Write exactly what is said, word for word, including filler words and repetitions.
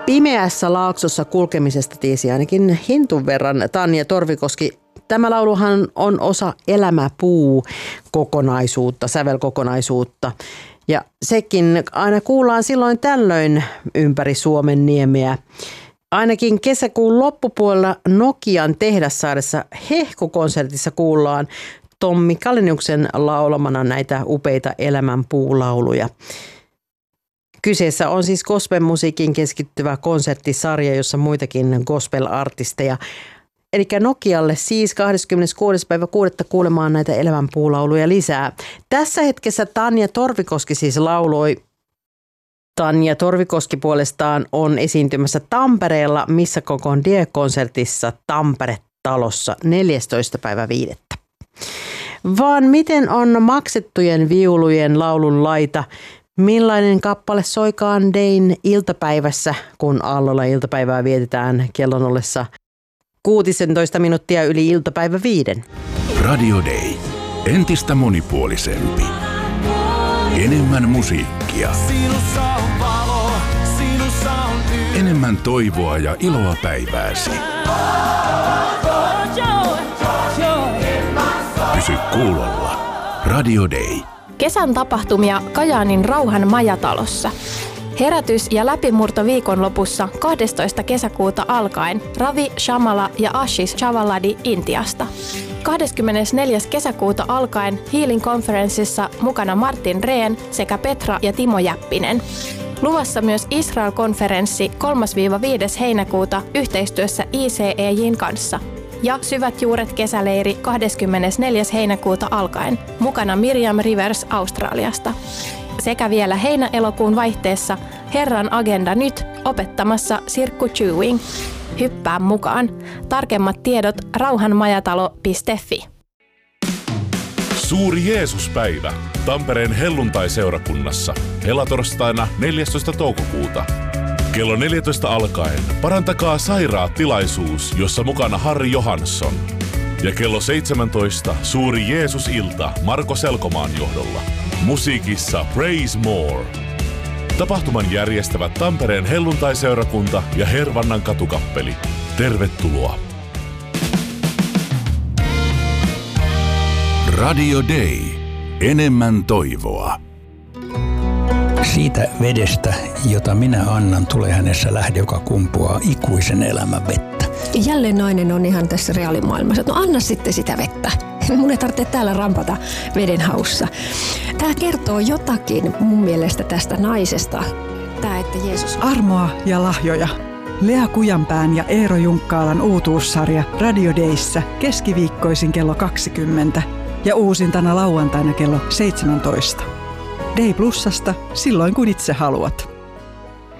Pimeässä laaksossa kulkemisesta tiesi ainakin hintun verran Tanja Torvikoski. Tämä lauluhan on osa Elämäpuu-kokonaisuutta, sävelkokonaisuutta. Ja sekin aina kuullaan silloin tällöin ympäri Suomen niemeä. Ainakin kesäkuun loppupuolella Nokian tehdassaaressa Hehkukonsertissa kuullaan Tommi Kaleniuksen laulamana näitä upeita elämänpuulauluja. Kyseessä on siis gospel-musiikin keskittyvä konserttisarja, jossa muitakin gospel-artisteja. Eli Nokialle siis kahdeskymmeneskuudes päivä kuudetta kuulemaan näitä elämänpuulauluja lisää. Tässä hetkessä Tanja Torvikoski siis lauloi. Tanja Torvikoski puolestaan on esiintymässä Tampereella Missä Kokon Die-konsertissa Tampere-talossa neljästoista päivä viidettä. Vaan miten on maksettujen viulujen laulun laita? Millainen kappale soikaan Dein iltapäivässä, kun aallolla iltapäivää vietetään kellon ollessa kuusitoista minuuttia yli iltapäivä viiden? Radio Day. Entistä monipuolisempi. Enemmän musiikkia. Enemmän toivoa ja iloa päivääsi. Pysy kuulolla. Radio Day. Kesän tapahtumia Kajaanin Rauhan majatalossa. Herätys ja läpimurto viikonlopussa kahdestoista kesäkuuta alkaen Ravi Shamala ja Ashish Chavaladi Intiasta. kahdeskymmenesneljäs kesäkuuta alkaen Healing Conferenceissa mukana Martin Rehn sekä Petra ja Timo Jäppinen. Luvassa myös Israel-konferenssi kolmas viides heinäkuuta yhteistyössä I C E J:n kanssa. Ja Syvät juuret kesäleiri kahdeskymmenesneljäs heinäkuuta alkaen, mukana Miriam Rivers Australiasta. Sekä vielä heinä-elokuun vaihteessa Herran agenda nyt opettamassa Sirkku Chewing. Hyppää mukaan. Tarkemmat tiedot rauhanmajatalo piste fi. Suuri Jeesuspäivä Tampereen helluntai-seurakunnassa helatorstaina neljästoista toukokuuta. Kello neljätoista alkaen Parantakaa sairaat -tilaisuus, jossa mukana Harri Johansson. Ja kello seitsemäntoista suuri Jeesus-ilta Marko Selkomaan johdolla. Musiikissa Praise More. Tapahtuman järjestävät Tampereen helluntai-seurakunta ja Hervannan katukappeli. Tervetuloa! Radio Day. Enemmän toivoa. Siitä vedestä, jota minä annan, tulee hänessä lähde, joka kumpuaa ikuisen elämän vettä. Jälleen nainen on ihan tässä reaalimaailmassa, että no anna sitten sitä vettä. Mun ei tarvitse täällä rampata veden haussa. Tämä kertoo jotakin mun mielestä tästä naisesta. Tämä, että Jeesus... Armoa ja lahjoja. Lea Kujanpään ja Eero Junkkaalan uutuussarja Radio Dayssä keskiviikkoisin kello kaksikymmentä ja uusintana lauantaina kello seitsemäntoista. Day Plusasta silloin kun itse haluat.